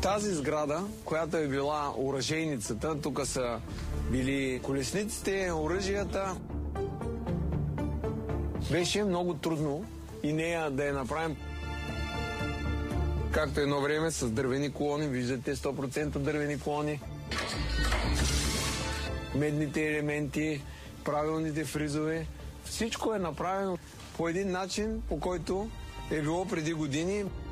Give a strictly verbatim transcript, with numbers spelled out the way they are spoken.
Тази сграда, която е била оръжейницата, тук са били колесниците, оръжията. Беше много трудно и нея да я направим. Както едно време с дървени колони, виждате сто процента дървени колони. Медните елементи, правилните фризове. Всичко е направено по един начин, по който е било преди години.